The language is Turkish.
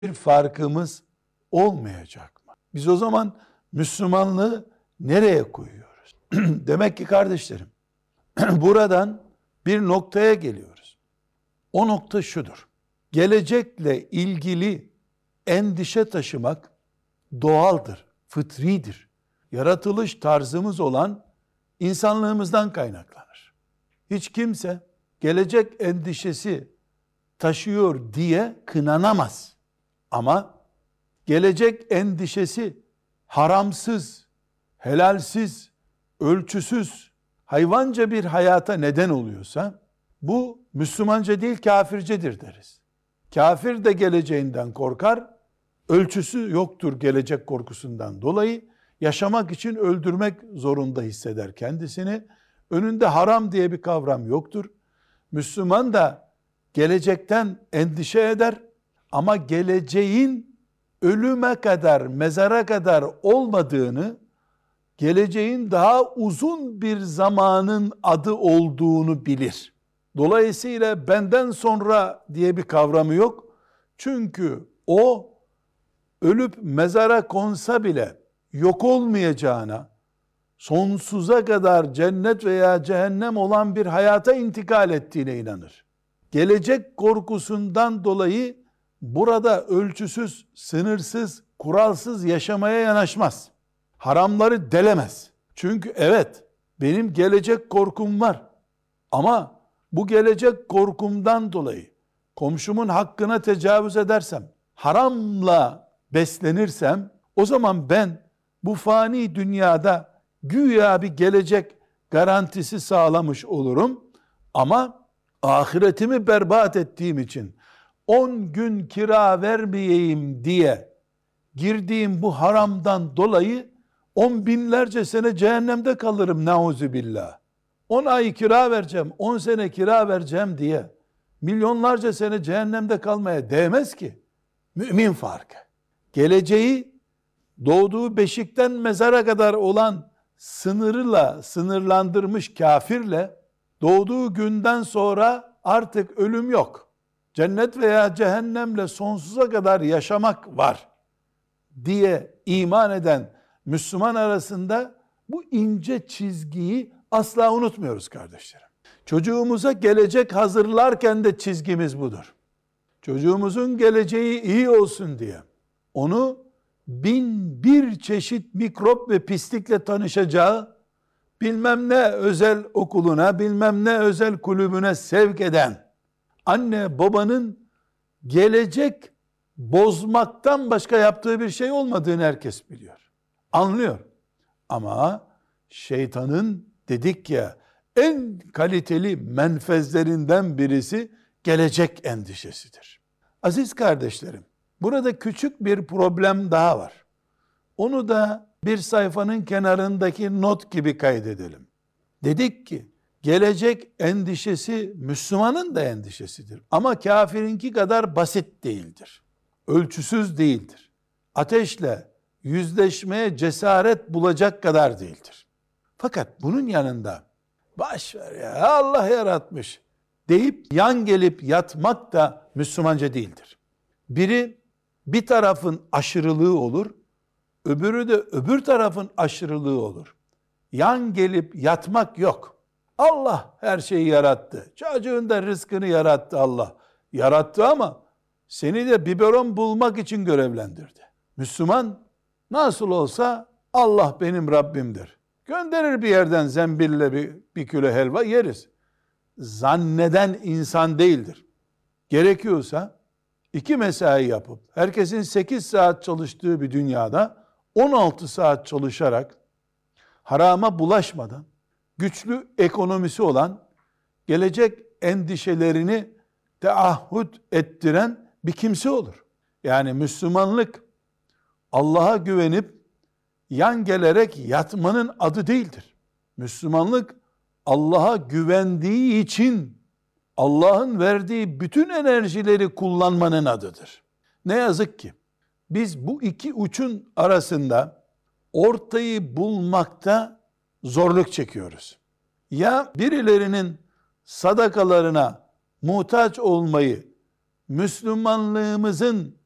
bir farkımız olmayacak mı? Biz o zaman Müslümanlığı nereye koyuyoruz? Demek ki kardeşlerim, buradan bir noktaya geliyoruz. O nokta şudur: gelecekle ilgili endişe taşımak doğaldır, fıtridir. Yaratılış tarzımız olan insanlığımızdan kaynaklanır. Hiç kimse gelecek endişesi taşıyor diye kınanamaz. Ama gelecek endişesi haramsız, helalsiz, ölçüsüz, hayvanca bir hayata neden oluyorsa bu Müslümanca değil, kafircedir deriz. Kafir de geleceğinden korkar, ölçüsü yoktur gelecek korkusundan dolayı, yaşamak için öldürmek zorunda hisseder kendisini. Önünde haram diye bir kavram yoktur. Müslüman da gelecekten endişe eder ama geleceğin ölüme kadar, mezara kadar olmadığını, geleceğin daha uzun bir zamanın adı olduğunu bilir. Dolayısıyla benden sonra diye bir kavramı yok. Çünkü o ölüp mezara konsa bile yok olmayacağına, sonsuza kadar cennet veya cehennem olan bir hayata intikal ettiğine inanır. Gelecek korkusundan dolayı burada ölçüsüz, sınırsız, kuralsız yaşamaya yanaşmaz. Haramları delemez. Çünkü evet, benim gelecek korkum var. Ama bu gelecek korkumdan dolayı komşumun hakkına tecavüz edersem, haramla beslenirsem, o zaman ben bu fani dünyada güya bir gelecek garantisi sağlamış olurum. Ama ahiretimi berbat ettiğim için 10 gün kira vermeyeyim diye girdiğim bu haramdan dolayı 10 binlerce sene cehennemde kalırım nauzubillah. 10 ay kira vereceğim, 10 sene kira vereceğim diye milyonlarca sene cehennemde kalmaya değmez ki. Mümin farkı. Geleceği doğduğu beşikten mezara kadar olan sınırıyla sınırlandırmış kafirle doğduğu günden sonra artık ölüm yok, cennet veya cehennemle sonsuza kadar yaşamak var diye iman eden Müslüman arasında bu ince çizgiyi asla unutmuyoruz kardeşlerim. Çocuğumuza gelecek hazırlarken de çizgimiz budur. Çocuğumuzun geleceği iyi olsun diye onu 1001 çeşit mikrop ve pislikle tanışacağı, bilmem ne özel okuluna, bilmem ne özel kulübüne sevk eden anne babanın gelecek bozmaktan başka yaptığı bir şey olmadığını herkes biliyor. Anlıyor. Ama şeytanın, dedik ya, en kaliteli menfezlerinden birisi gelecek endişesidir. Aziz kardeşlerim, burada küçük bir problem daha var. Onu da bir sayfanın kenarındaki not gibi kaydedelim. Dedik ki, gelecek endişesi Müslümanın da endişesidir. Ama kafirinki kadar basit değildir. Ölçüsüz değildir. Ateşle yüzleşmeye cesaret bulacak kadar değildir. Fakat bunun yanında baş ver ya, Allah yaratmış deyip yan gelip yatmak da Müslümanca değildir. Biri bir tarafın aşırılığı olur, öbürü de öbür tarafın aşırılığı olur. Yan gelip yatmak yok. Allah her şeyi yarattı. Çocuğun da rızkını yarattı Allah. Yarattı ama seni de biberon bulmak için görevlendirdi. Müslüman nasıl olsa Allah benim Rabbimdir. Gönderir bir yerden zembille bir kilo helva yeriz. Zanneden insan değildir. Gerekiyorsa 2 mesai yapıp herkesin 8 saat çalıştığı bir dünyada 16 saat çalışarak harama bulaşmadan güçlü ekonomisi olan, gelecek endişelerini teahhüt ettiren bir kimse olur. Yani Müslümanlık Allah'a güvenip yan gelerek yatmanın adı değildir. Müslümanlık Allah'a güvendiği için Allah'ın verdiği bütün enerjileri kullanmanın adıdır. Ne yazık ki biz bu iki uçun arasında ortayı bulmakta zorluk çekiyoruz. Ya birilerinin sadakalarına muhtaç olmayı Müslümanlığımızın